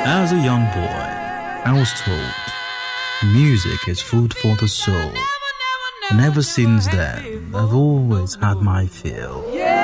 As a young boy, I was told music is food for the soul. And ever since then, I've always had my fill.